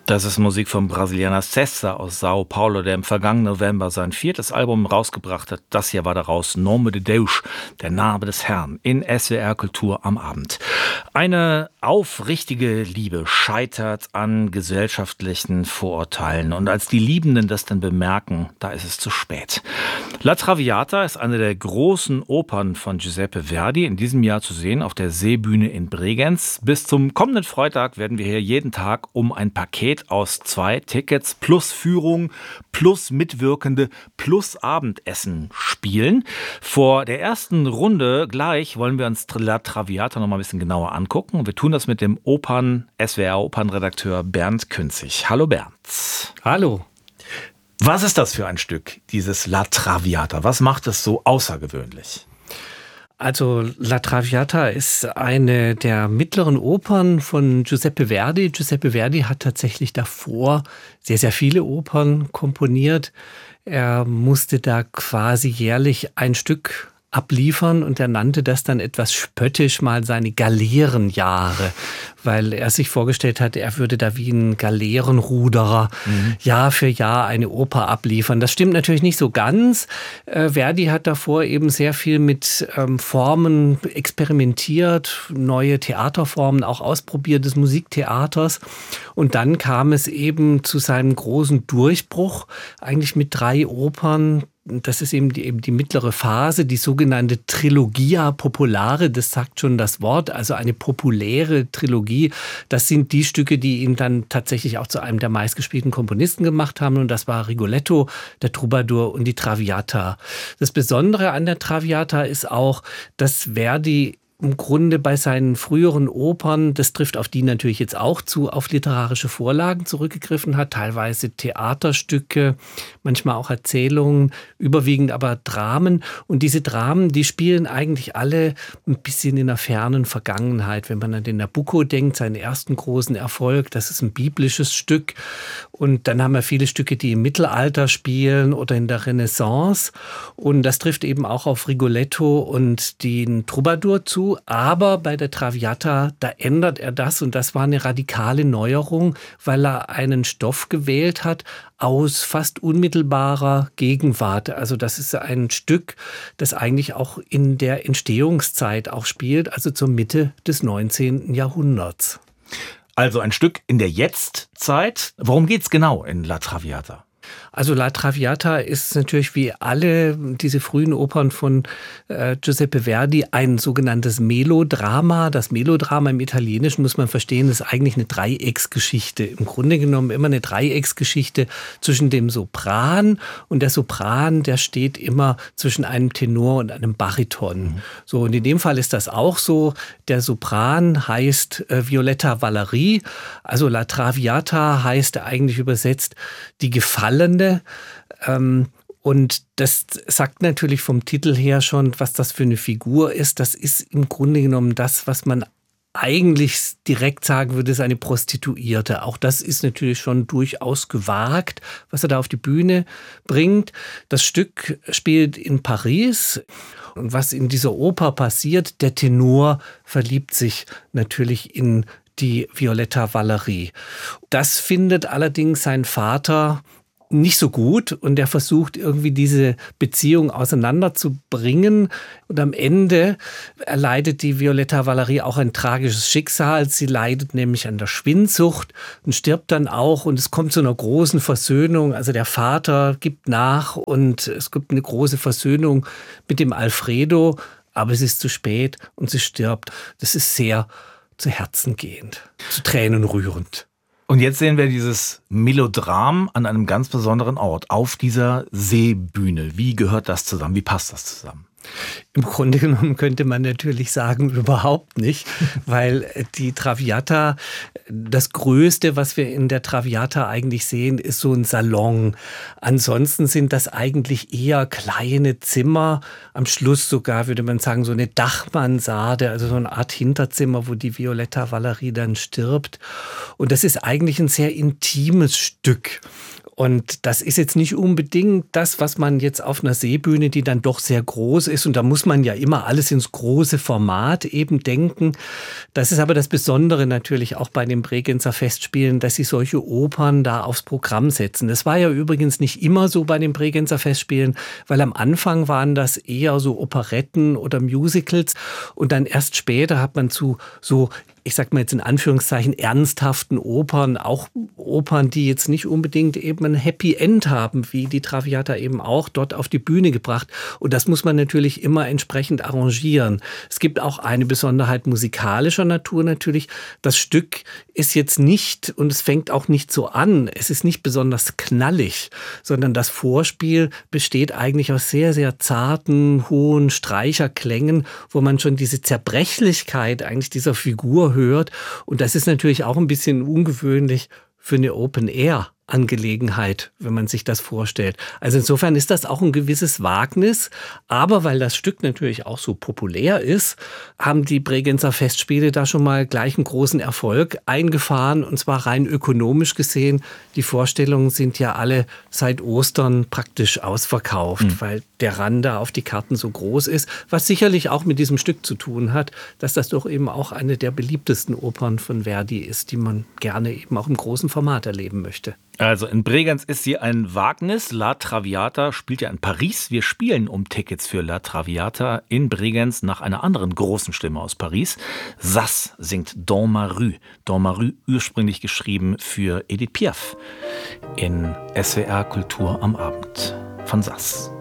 Das ist Musik vom Brasilianer Cessa aus Sao Paulo, der im vergangenen November sein 4. Album rausgebracht hat. Das hier war daraus Nome de Deus, der Name des Herrn, in SWR Kultur am Abend. Eine aufrichtige Liebe scheitert an gesellschaftlichen Vorurteilen. Und als die Liebenden das dann bemerken, da ist es zu spät. La Traviata ist eine der großen Opern von Giuseppe Verdi, in diesem Jahr zu sehen auf der Seebühne in Bregenz. Bis zum kommenden Freitag werden wir hier jeden Tag um ein Paket aus 2 Tickets plus Führung, plus Mitwirkende, plus Abendessen spielen. Vor der ersten Runde gleich wollen wir uns La Traviata noch mal ein bisschen genauer angucken. Wir tun das mit dem SWR-Opernredakteur Bernd Künzig. Hallo Bernd. Hallo. Was ist das für ein Stück, dieses La Traviata? Was macht es so außergewöhnlich? Also La Traviata ist eine der mittleren Opern von Giuseppe Verdi. Giuseppe Verdi hat tatsächlich davor sehr, sehr viele Opern komponiert. Er musste da quasi jährlich ein Stück abliefern und er nannte das dann etwas spöttisch mal seine Galeerenjahre, weil er sich vorgestellt hat, er würde da wie ein Galeerenruderer Jahr für Jahr eine Oper abliefern. Das stimmt natürlich nicht so ganz. Verdi hat davor eben sehr viel mit Formen experimentiert, neue Theaterformen auch ausprobiert des Musiktheaters und dann kam es eben zu seinem großen Durchbruch, eigentlich mit 3 Opern. Das ist eben die mittlere Phase, die sogenannte Trilogia Populare, das sagt schon das Wort, also eine populäre Trilogie. Das sind die Stücke, die ihn dann tatsächlich auch zu einem der meistgespielten Komponisten gemacht haben und das war Rigoletto, der Troubadour und die Traviata. Das Besondere an der Traviata ist auch, dass Verdi im Grunde bei seinen früheren Opern, das trifft auf die natürlich jetzt auch zu, auf literarische Vorlagen zurückgegriffen hat, teilweise Theaterstücke, manchmal auch Erzählungen, überwiegend aber Dramen. Und diese Dramen, die spielen eigentlich alle ein bisschen in der fernen Vergangenheit. Wenn man an den Nabucco denkt, seinen ersten großen Erfolg, das ist ein biblisches Stück. Und dann haben wir viele Stücke, die im Mittelalter spielen oder in der Renaissance. Und das trifft eben auch auf Rigoletto und den Troubadour zu. Aber bei der Traviata, da ändert er das und das war eine radikale Neuerung, weil er einen Stoff gewählt hat aus fast unmittelbarer Gegenwart. Also das ist ein Stück, das eigentlich auch in der Entstehungszeit auch spielt, also zur Mitte des 19. Jahrhunderts. Also ein Stück in der Jetztzeit. Worum geht's genau in La Traviata? Also La Traviata ist natürlich wie alle diese frühen Opern von Giuseppe Verdi ein sogenanntes Melodrama. Das Melodrama im Italienischen, muss man verstehen, ist eigentlich eine Dreiecksgeschichte. Im Grunde genommen immer eine Dreiecksgeschichte zwischen dem Sopran und der Sopran, der steht immer zwischen einem Tenor und einem Bariton. So, und in dem Fall ist das auch so. Der Sopran heißt Violetta Valerie. Also La Traviata heißt eigentlich übersetzt die Gefallene. Und das sagt natürlich vom Titel her schon, was das für eine Figur ist. Das ist im Grunde genommen das, was man eigentlich direkt sagen würde, ist eine Prostituierte. Auch das ist natürlich schon durchaus gewagt, was er da auf die Bühne bringt. Das Stück spielt in Paris. Und was in dieser Oper passiert, der Tenor verliebt sich natürlich in die Violetta Valerie. Das findet allerdings sein Vater nicht so gut und er versucht irgendwie diese Beziehung auseinanderzubringen und am Ende erleidet die Violetta Valerie auch ein tragisches Schicksal. Sie leidet nämlich an der Schwindsucht und stirbt dann auch und es kommt zu einer großen Versöhnung. Also der Vater gibt nach und es gibt eine große Versöhnung mit dem Alfredo, aber es ist zu spät und sie stirbt. Das ist sehr zu Herzen gehend, zu Tränen rührend. Und jetzt sehen wir dieses Melodram an einem ganz besonderen Ort, auf dieser Seebühne. Wie gehört das zusammen? Wie passt das zusammen? Im Grunde genommen könnte man natürlich sagen, überhaupt nicht, weil die Traviata, das Größte, was wir in der Traviata eigentlich sehen, ist so ein Salon. Ansonsten sind das eigentlich eher kleine Zimmer, am Schluss sogar, würde man sagen, so eine Dachmansarde, also so eine Art Hinterzimmer, wo die Violetta Valerie dann stirbt. Und das ist eigentlich ein sehr intimes Stück. Und das ist jetzt nicht unbedingt das, was man jetzt auf einer Seebühne, die dann doch sehr groß ist, und da muss man ja immer alles ins große Format eben denken. Das ist aber das Besondere natürlich auch bei den Bregenzer Festspielen, dass sie solche Opern da aufs Programm setzen. Das war ja übrigens nicht immer so bei den Bregenzer Festspielen, weil am Anfang waren das eher so Operetten oder Musicals und dann erst später hat man zu so, ich sag mal jetzt in Anführungszeichen, ernsthaften Opern, auch Opern, die jetzt nicht unbedingt eben ein Happy End haben, wie die Traviata eben auch, dort auf die Bühne gebracht. Und das muss man natürlich immer entsprechend arrangieren. Es gibt auch eine Besonderheit musikalischer Natur natürlich. Das Stück ist jetzt nicht, und es fängt auch nicht so an, es ist nicht besonders knallig, sondern das Vorspiel besteht eigentlich aus sehr, sehr zarten, hohen Streicherklängen, wo man schon diese Zerbrechlichkeit eigentlich dieser Figur hört. Und das ist natürlich auch ein bisschen ungewöhnlich für eine Open-Air-Angelegenheit, wenn man sich das vorstellt. Also insofern ist das auch ein gewisses Wagnis. Aber weil das Stück natürlich auch so populär ist, haben die Bregenzer Festspiele da schon mal gleich einen großen Erfolg eingefahren. Und zwar rein ökonomisch gesehen. Die Vorstellungen sind ja alle seit Ostern praktisch ausverkauft, weil der Run da auf die Karten so groß ist. Was sicherlich auch mit diesem Stück zu tun hat, dass das doch eben auch eine der beliebtesten Opern von Verdi ist, die man gerne eben auch im großen Format erleben möchte. Also in Bregenz ist sie ein Wagnis. La Traviata spielt ja in Paris. Wir spielen um Tickets für La Traviata in Bregenz nach einer anderen großen Stimme aus Paris. Sass singt Dans ma rue. Dans ma rue, ursprünglich geschrieben für Edith Piaf. In SWR Kultur am Abend von Sass.